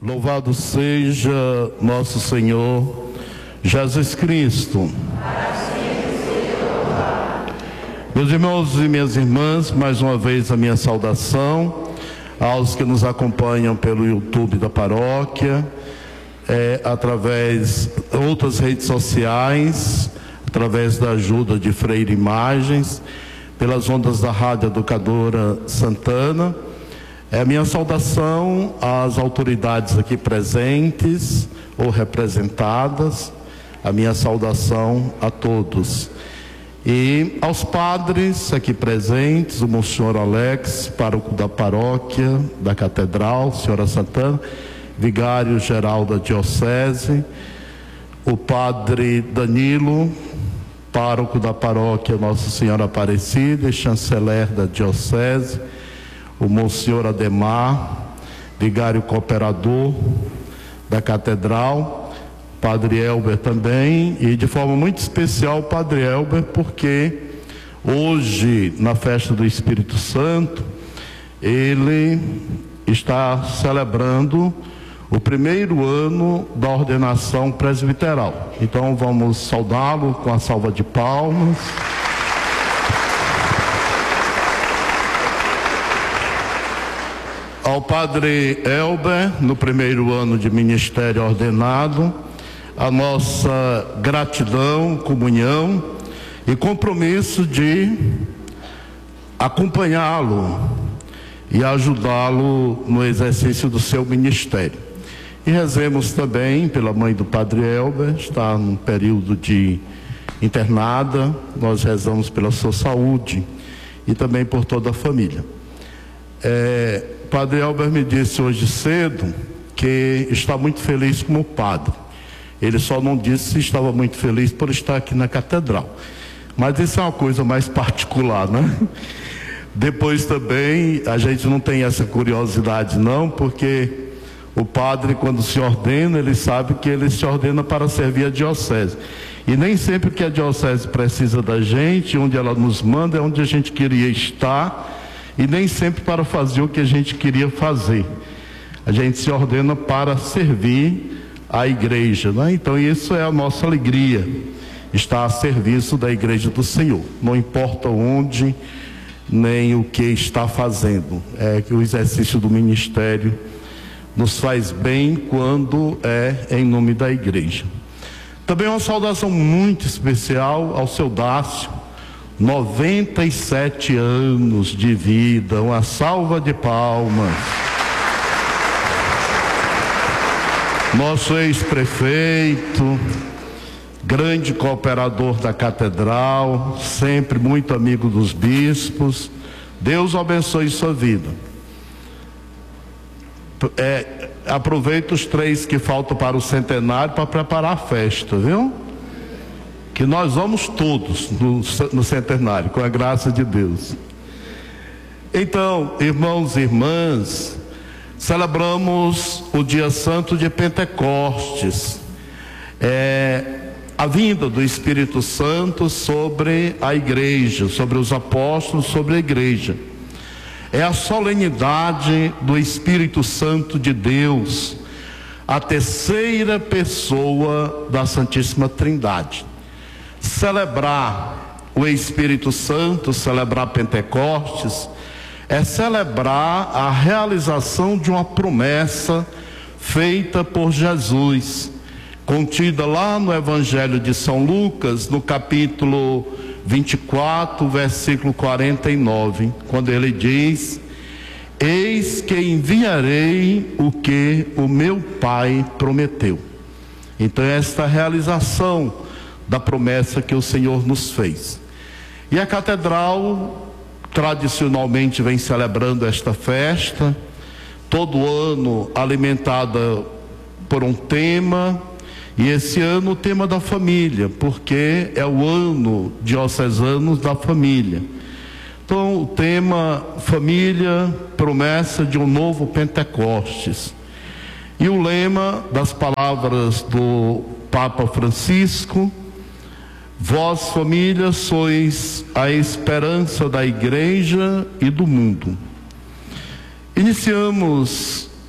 Louvado seja nosso Senhor Jesus Cristo. Meus irmãos e minhas irmãs, mais uma vez a minha saudação aos que nos acompanham pelo YouTube da paróquia, através de outras redes sociais, através da ajuda de Freire Imagens, pelas ondas da Rádio Educadora Santana. A minha saudação às autoridades aqui presentes ou representadas, a minha saudação a todos. E aos padres aqui presentes, o Monsenhor Alex, pároco da paróquia, da Catedral, Senhora Santana, vigário-geral da Diocese, o padre Danilo, pároco da paróquia Nossa Senhora Aparecida e chanceler da Diocese, o Monsenhor Ademar, vigário cooperador da Catedral, Padre Elber também, e de forma muito especial o Padre Elber, porque hoje, na festa do Espírito Santo, ele está celebrando o primeiro ano da ordenação presbiteral. Então vamos saudá-lo com a salva de palmas. Ao Padre Elber, no primeiro ano de ministério ordenado, a nossa gratidão, comunhão e compromisso de acompanhá-lo e ajudá-lo no exercício do seu ministério. E rezemos também pela mãe do Padre Elber, está num período de internada, nós rezamos pela sua saúde e também por toda a família. Padre Elber me disse hoje cedo que está muito feliz como padre. Ele só não disse se estava muito feliz por estar aqui na catedral. Mas isso é uma coisa mais particular, né? Depois também, a gente não tem essa curiosidade não, porque o padre, quando se ordena, ele sabe que ele se ordena para servir a diocese. E nem sempre que a diocese precisa da gente, onde ela nos manda, é onde a gente queria estar, e nem sempre para fazer o que a gente queria fazer. A gente se ordena para servir a igreja, né? Então isso é a nossa alegria, estar a serviço da igreja do Senhor, não importa onde, nem o que está fazendo. É que o exercício do ministério nos faz bem quando é em nome da igreja. Também uma saudação muito especial ao seu Dácio, 97 anos de vida, uma salva de palmas. Nosso ex-prefeito, grande cooperador da catedral, sempre muito amigo dos bispos. Deus abençoe sua vida. Aproveita os 3 que faltam para o centenário para preparar a festa, viu? Que nós vamos todos no centenário, com a graça de Deus. Então, irmãos e irmãs, celebramos o dia santo de Pentecostes, a vinda do Espírito Santo sobre a igreja, sobre os apóstolos, sobre a igreja. É a solenidade do Espírito Santo de Deus, a terceira pessoa da Santíssima Trindade. Celebrar o Espírito Santo, celebrar Pentecostes, é celebrar a realização de uma promessa feita por Jesus, contida lá no Evangelho de São Lucas, no capítulo 24, versículo 49, quando ele diz: eis que enviarei o que o meu Pai prometeu. Então esta realização da promessa que o Senhor nos fez. E a catedral tradicionalmente vem celebrando esta festa, todo ano alimentada por um tema, e esse ano o tema da família, porque é o ano diocesano da família. Então o tema família, promessa de um novo Pentecostes. E o lema das palavras do Papa Francisco: vós, família, sois a esperança da igreja e do mundo. Iniciamos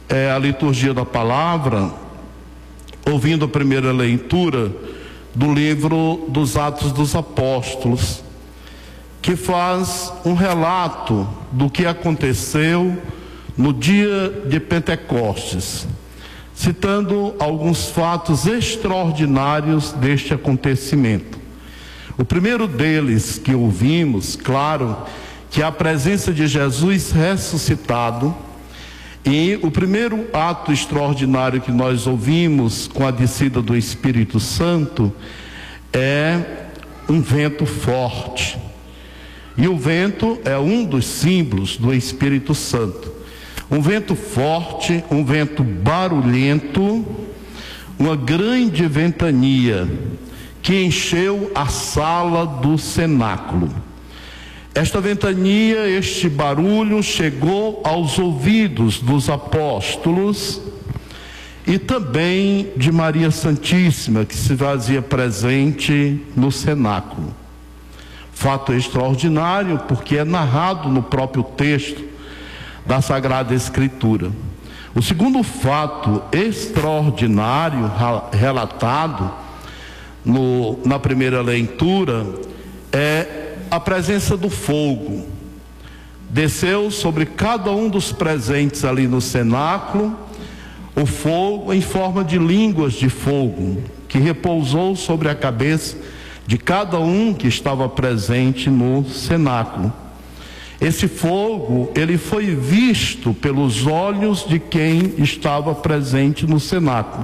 a liturgia da palavra, ouvindo a primeira leitura do livro dos Atos dos Apóstolos, que faz um relato do que aconteceu no dia de Pentecostes, citando alguns fatos extraordinários deste acontecimento. O primeiro deles que ouvimos, claro, que é a presença de Jesus ressuscitado, e o primeiro ato extraordinário que nós ouvimos com a descida do Espírito Santo é um vento forte. E o vento é um dos símbolos do Espírito Santo. Um vento forte, um vento barulhento, uma grande ventania que encheu a sala do cenáculo. Esta ventania, este barulho chegou aos ouvidos dos apóstolos e também de Maria Santíssima, que se fazia presente no cenáculo. Fato extraordinário, porque é narrado no próprio texto da Sagrada Escritura. O segundo fato extraordinário relatado na primeira leitura é a presença do fogo. Desceu sobre cada um dos presentes ali no cenáculo o fogo em forma de línguas de fogo, que repousou sobre a cabeça de cada um que estava presente no cenáculo. Esse fogo, ele foi visto pelos olhos de quem estava presente no cenáculo.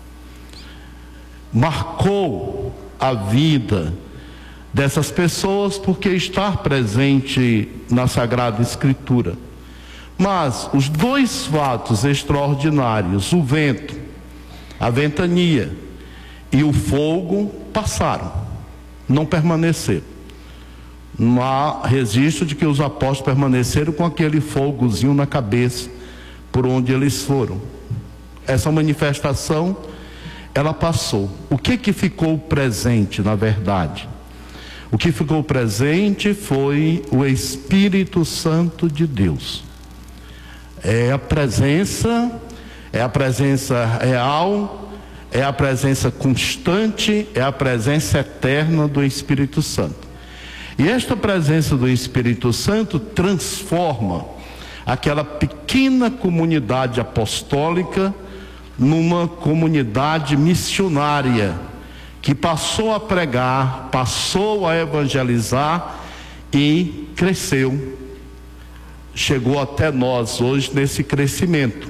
Marcou a vida dessas pessoas porque estar presente na Sagrada Escritura. Mas os dois fatos extraordinários, o vento, a ventania e o fogo, passaram, não permaneceram. Não há registro de que os apóstolos permaneceram com aquele fogozinho na cabeça por onde eles foram. Essa manifestação, ela passou. O que ficou presente, na verdade? O que ficou presente foi o Espírito Santo de Deus. É a presença real, é a presença constante, é a presença eterna do Espírito Santo. E esta presença do Espírito Santo transforma aquela pequena comunidade apostólica numa comunidade missionária, que passou a pregar, passou a evangelizar e cresceu. Chegou até nós hoje nesse crescimento.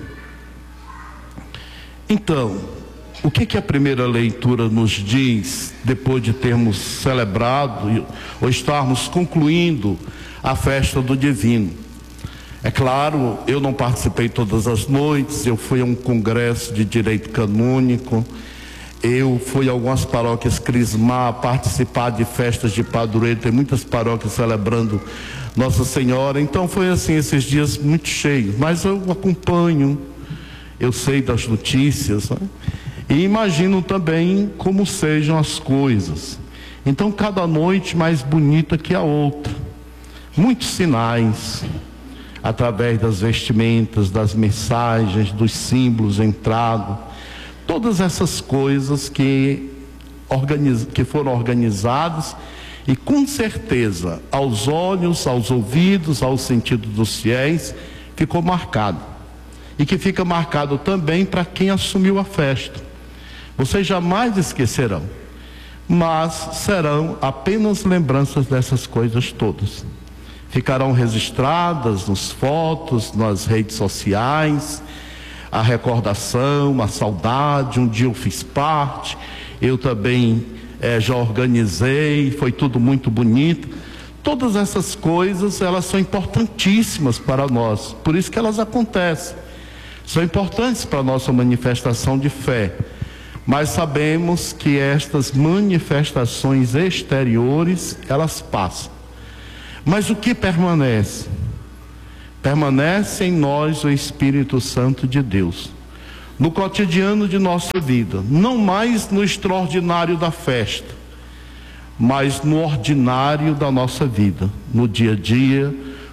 Então, o que a primeira leitura nos diz, depois de termos celebrado ou estarmos concluindo a festa do Divino? É claro, eu não participei todas as noites, eu fui a um congresso de direito canônico, eu fui a algumas paróquias crismar, participar de festas de padroeiro, tem muitas paróquias celebrando Nossa Senhora, então foi assim, esses dias muito cheios, mas eu acompanho, eu sei das notícias, né? E imagino também como sejam as coisas. Então cada noite mais bonita que a outra, muitos sinais, através das vestimentas, das mensagens, dos símbolos entrados, todas essas coisas que foram organizadas e com certeza aos olhos, aos ouvidos, ao sentido dos fiéis, ficou marcado. E que fica marcado também para quem assumiu a festa. Vocês jamais esquecerão, mas serão apenas lembranças dessas coisas todas. Ficarão registradas nas fotos, nas redes sociais, a recordação, a saudade. Um dia eu fiz parte, eu também já organizei, foi tudo muito bonito. Todas essas coisas, elas são importantíssimas para nós, por isso que elas acontecem. São importantes para a nossa manifestação de fé. Mas sabemos que estas manifestações exteriores, elas passam. Mas o que permanece? Permanece em nós o Espírito Santo de Deus. No cotidiano de nossa vida. Não mais no extraordinário da festa, mas no ordinário da nossa vida. No dia a dia,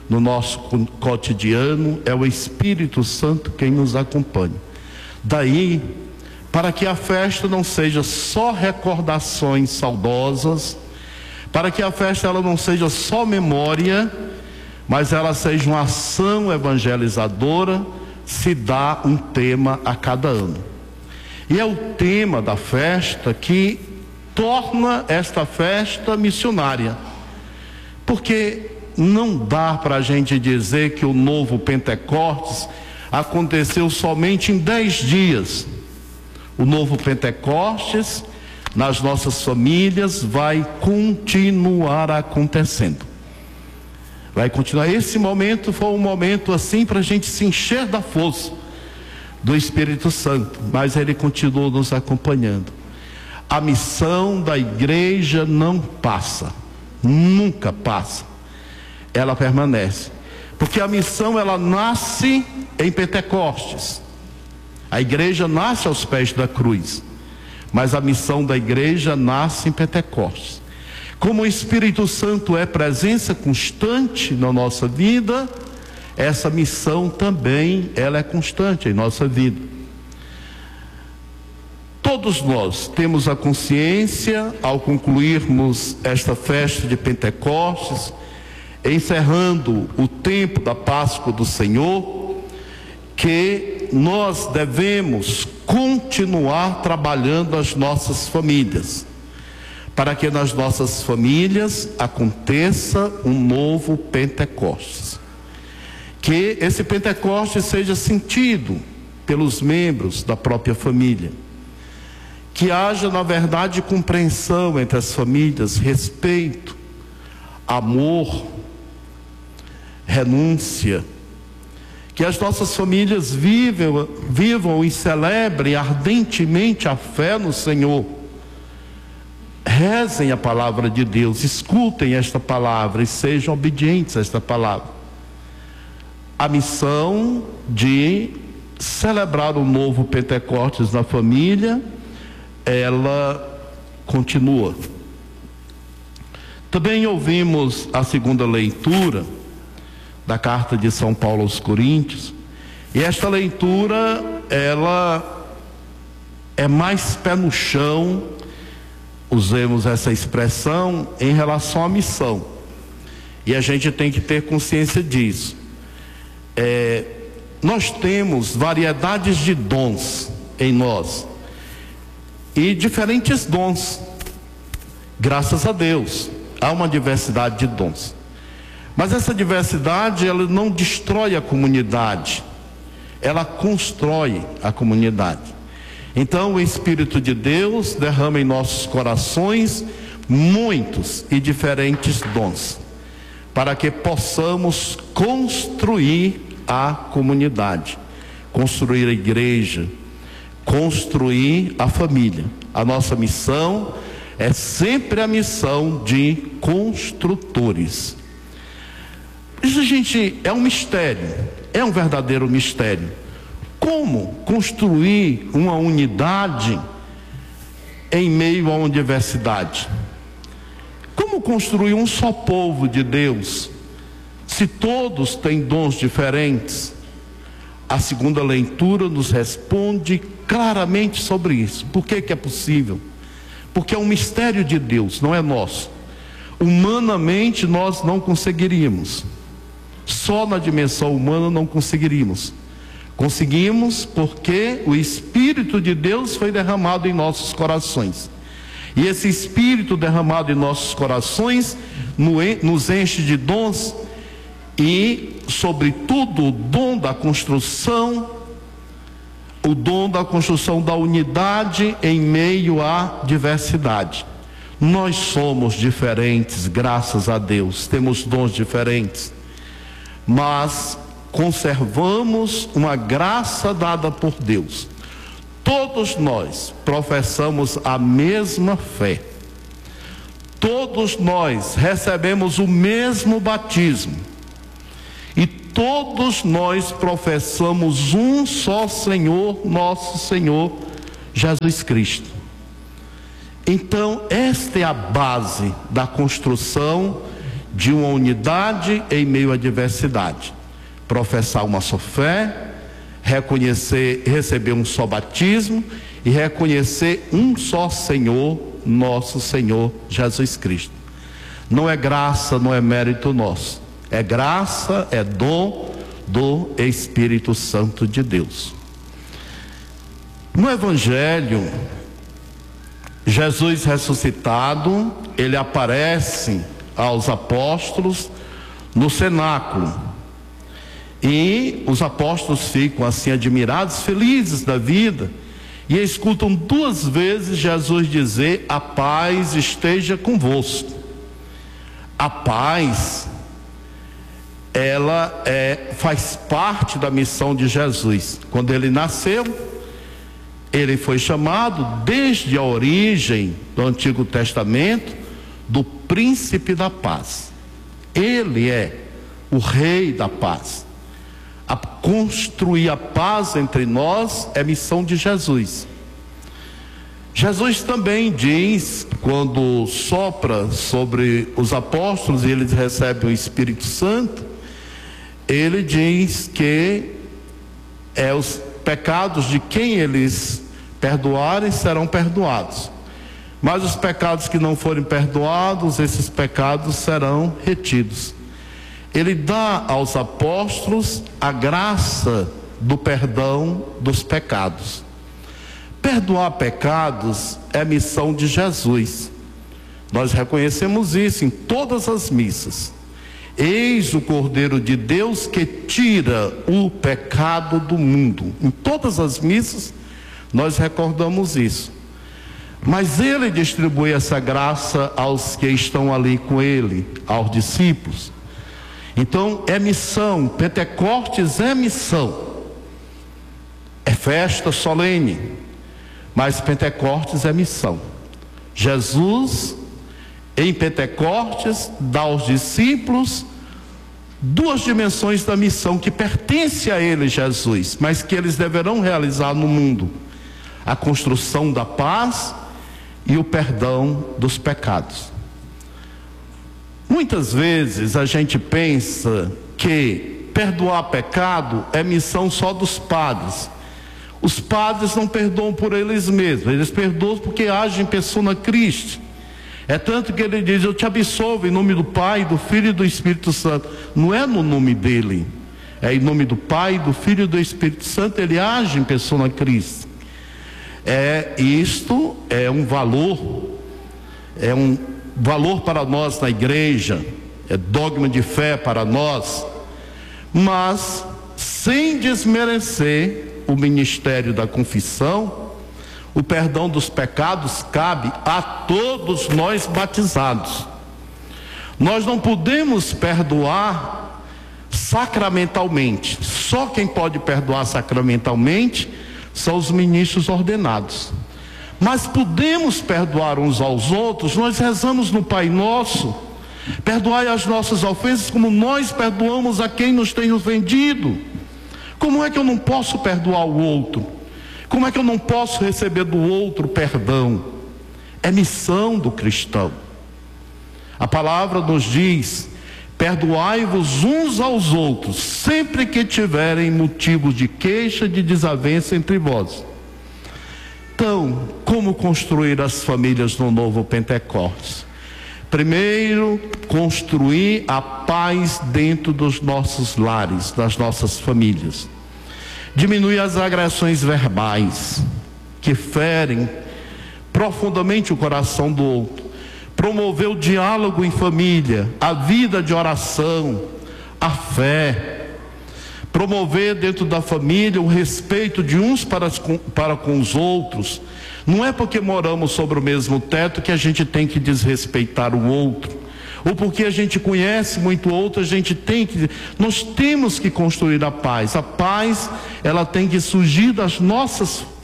no nosso cotidiano, é o Espírito Santo quem nos acompanha. Daí, para que a festa não seja só recordações saudosas, para que a festa ela não seja só memória, mas ela seja uma ação evangelizadora, se dá um tema a cada ano. E é o tema da festa que torna esta festa missionária. Porque não dá para a gente dizer que o novo Pentecostes aconteceu somente em 10 dias. O novo Pentecostes, nas nossas famílias, vai continuar acontecendo. Vai continuar. Esse momento foi um momento assim para a gente se encher da força do Espírito Santo, mas ele continua nos acompanhando. A missão da igreja não passa, nunca passa, ela permanece, porque a missão ela nasce em Pentecostes. A igreja nasce aos pés da cruz, mas a missão da igreja nasce em Pentecostes. Como o Espírito Santo é presença constante na nossa vida, essa missão também ela é constante em nossa vida. Todos nós temos a consciência, ao concluirmos esta festa de Pentecostes, encerrando o tempo da Páscoa do Senhor, que nós devemos continuar trabalhando as nossas famílias, para que nas nossas famílias aconteça um novo Pentecostes. Que esse Pentecostes seja sentido pelos membros da própria família. Que haja, na verdade, compreensão entre as famílias, respeito, amor, renúncia. Que as nossas famílias vivam e celebrem ardentemente a fé no Senhor. Rezem a palavra de Deus, escutem esta palavra e sejam obedientes a esta palavra. A missão de celebrar o novo Pentecostes na família, ela continua. Também ouvimos a segunda leitura da carta de São Paulo aos Coríntios, e esta leitura, ela é mais pé no chão, usemos essa expressão, em relação à missão, e a gente tem que ter consciência disso. Nós temos variedades de dons em nós, e diferentes dons, graças a Deus, há uma diversidade de dons, mas essa diversidade, ela não destrói a comunidade, ela constrói a comunidade. Então o Espírito de Deus derrama em nossos corações muitos e diferentes dons, para que possamos construir a comunidade, construir a igreja, construir a família. A nossa missão é sempre a missão de construtores. Isso, gente, é um mistério, é um verdadeiro mistério. Como construir uma unidade em meio a uma diversidade? Como construir um só povo de Deus, se todos têm dons diferentes? A segunda leitura nos responde claramente sobre isso. Por que que é possível? Porque é um mistério de Deus, não é nosso. Humanamente nós não conseguiríamos. Só na dimensão humana não conseguiríamos. Conseguimos porque o Espírito de Deus foi derramado em nossos corações. E esse Espírito derramado em nossos corações nos enche de dons e, sobretudo, o dom da construção da unidade em meio à diversidade. Nós somos diferentes, graças a Deus, temos dons diferentes, mas conservamos uma graça dada por Deus. Todos nós professamos a mesma fé, todos nós recebemos o mesmo batismo, e todos nós professamos um só Senhor, nosso Senhor Jesus Cristo. Então esta é a base da construção de uma unidade em meio à diversidade. Professar uma só fé, reconhecer, receber um só batismo e reconhecer um só Senhor, nosso Senhor Jesus Cristo. Não é graça, não é mérito nosso. É graça, é dom do Espírito Santo de Deus. No Evangelho, Jesus ressuscitado, ele aparece aos apóstolos no cenáculo. E os apóstolos ficam assim admirados, felizes da vida, e escutam 2 vezes Jesus dizer: a paz esteja convosco. A paz, ela faz parte da missão de Jesus. Quando ele nasceu, ele foi chamado desde a origem do Antigo Testamento do Príncipe da Paz. Ele é o Rei da Paz. A construir a paz entre nós é missão de Jesus. Jesus também diz, quando sopra sobre os apóstolos e eles recebem o Espírito Santo, ele diz que os pecados de quem eles perdoarem serão perdoados, mas os pecados que não forem perdoados, esses pecados serão retidos. Ele dá aos apóstolos a graça do perdão dos pecados. Perdoar pecados é missão de Jesus. Nós reconhecemos isso em todas as missas. Eis o Cordeiro de Deus que tira o pecado do mundo. Em todas as missas nós recordamos isso. Mas ele distribui essa graça aos que estão ali com ele, aos discípulos. Então é missão. Pentecostes é missão. É festa solene, mas Pentecostes é missão. Jesus, em Pentecostes, dá aos discípulos 2 dimensões da missão que pertence a ele, Jesus, mas que eles deverão realizar no mundo: a construção da paz e o perdão dos pecados. Muitas vezes a gente pensa que perdoar pecado é missão só dos padres. Os padres não perdoam por eles mesmos, eles perdoam porque agem persona Christi. É tanto que ele diz: eu te absolvo em nome do Pai, do Filho e do Espírito Santo. Não é no nome dele, é em nome do Pai, do Filho e do Espírito Santo. Ele age em persona Christi. Isto é um valor para nós na igreja, é dogma de fé para nós, mas sem desmerecer o ministério da confissão. O perdão dos pecados cabe a todos nós batizados. Nós não podemos perdoar sacramentalmente. Só quem pode perdoar sacramentalmente são os ministros ordenados. Mas podemos perdoar uns aos outros. Nós rezamos no Pai Nosso: perdoai as nossas ofensas como nós perdoamos a quem nos tem ofendido. Como é que eu não posso perdoar o outro? Como é que eu não posso receber do outro perdão? É missão do cristão. A palavra nos diz: perdoai-vos uns aos outros, sempre que tiverem motivos de queixa, de desavença entre vós. Então, como construir as famílias no novo Pentecostes? Primeiro, construir a paz dentro dos nossos lares, das nossas famílias. Diminuir as agressões verbais, que ferem profundamente o coração do outro. Promover o diálogo em família, a vida de oração, a fé. Promover dentro da família o respeito de uns para com os outros. Não é porque moramos sobre o mesmo teto que a gente tem que desrespeitar o outro, ou porque a gente conhece muito o outro, nós temos que construir a paz. A paz, ela tem que surgir das nossas